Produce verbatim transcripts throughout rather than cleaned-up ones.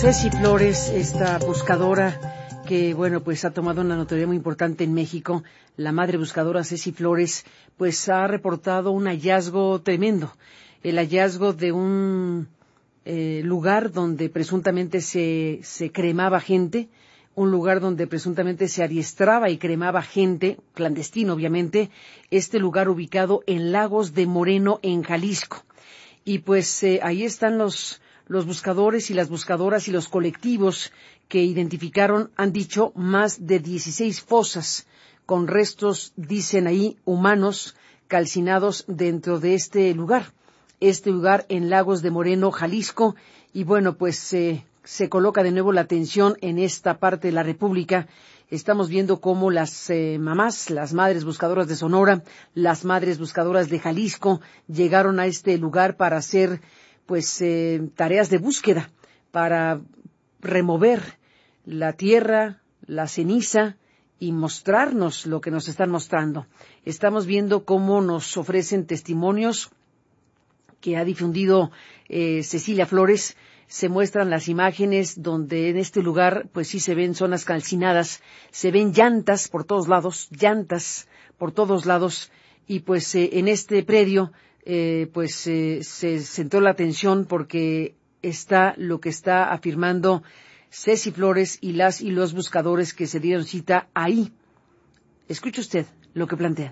Ceci Flores, esta buscadora que, bueno, pues ha tomado una notoriedad muy importante en México, la madre buscadora Ceci Flores, pues ha reportado un hallazgo tremendo, el hallazgo de un eh, lugar donde presuntamente se, se cremaba gente, un lugar donde presuntamente se adiestraba y cremaba gente, clandestino obviamente, este lugar ubicado en Lagos de Moreno, en Jalisco. Y pues eh, ahí están los los buscadores y las buscadoras y los colectivos que identificaron, han dicho, más de dieciséis fosas con restos, dicen ahí, humanos calcinados dentro de este lugar. Este lugar en Lagos de Moreno, Jalisco, y bueno, pues eh, se coloca de nuevo la atención en esta parte de la República. Estamos viendo cómo las eh, mamás, las madres buscadoras de Sonora, las madres buscadoras de Jalisco, llegaron a este lugar para hacer pues eh, tareas de búsqueda, para remover la tierra, la ceniza y mostrarnos lo que nos están mostrando. Estamos viendo cómo nos ofrecen testimonios que ha difundido eh, Cecilia Flores. Se muestran las imágenes donde en este lugar pues sí se ven zonas calcinadas, se ven llantas por todos lados, llantas por todos lados, y pues eh, en este predio Eh, pues eh, se centró la atención porque está lo que está afirmando Ceci Flores y las y los buscadores que se dieron cita ahí. Escuche usted lo que plantean.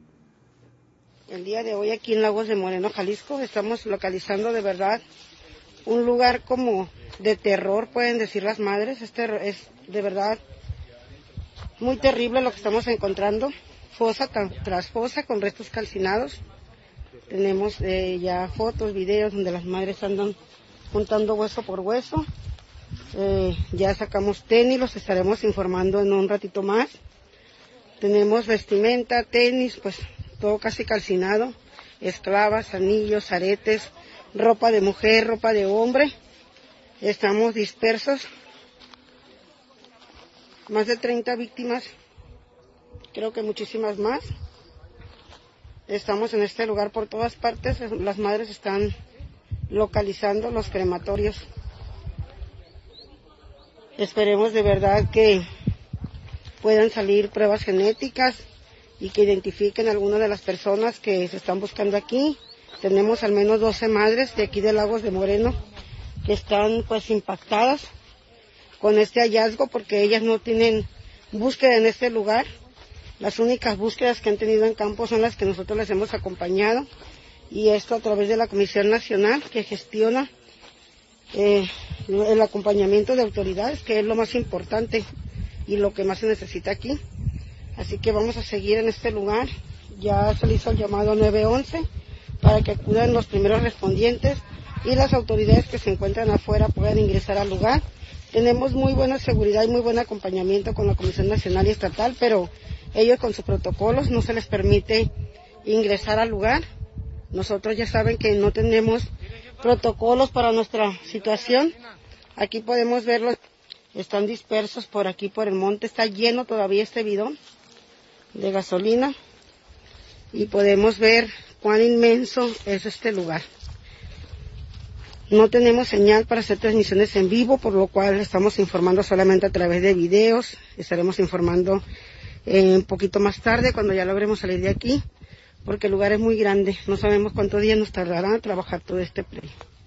El día de hoy aquí en Lagos de Moreno, Jalisco, estamos localizando de verdad un lugar como de terror, pueden decir las madres. Este es de verdad muy terrible lo que estamos encontrando. Fosa tras fosa con restos calcinados. Tenemos eh, ya fotos, videos donde las madres andan juntando hueso por hueso. Eh, ya sacamos tenis, los estaremos informando en un ratito más. Tenemos vestimenta, tenis, pues todo casi calcinado. Esclavas, anillos, aretes, ropa de mujer, ropa de hombre. Estamos dispersos. Más de treinta víctimas, creo que muchísimas más. Estamos en este lugar por todas partes, las madres están localizando los crematorios. Esperemos de verdad que puedan salir pruebas genéticas y que identifiquen a alguna de las personas que se están buscando aquí. Tenemos al menos doce madres de aquí de Lagos de Moreno que están pues impactadas con este hallazgo porque ellas no tienen búsqueda en este lugar. Las únicas búsquedas que han tenido en campo son las que nosotros les hemos acompañado, y esto a través de la Comisión Nacional que gestiona eh, el acompañamiento de autoridades, que es lo más importante y lo que más se necesita aquí. Así que vamos a seguir en este lugar. Ya se le hizo el llamado nueve once para que acudan los primeros respondientes y las autoridades que se encuentran afuera puedan ingresar al lugar. Tenemos muy buena seguridad y muy buen acompañamiento con la Comisión Nacional y Estatal, pero ellos con sus protocolos no se les permite ingresar al lugar. Nosotros ya saben que no tenemos protocolos para nuestra situación. Aquí podemos verlos, están dispersos por aquí, por el monte. Está lleno todavía este bidón de gasolina y podemos ver cuán inmenso es este lugar. No tenemos señal para hacer transmisiones en vivo, por lo cual estamos informando solamente a través de videos. Estaremos informando Eh, un poquito más tarde, cuando ya logremos salir de aquí, porque el lugar es muy grande. No sabemos cuántos días nos tardará trabajar todo este predio.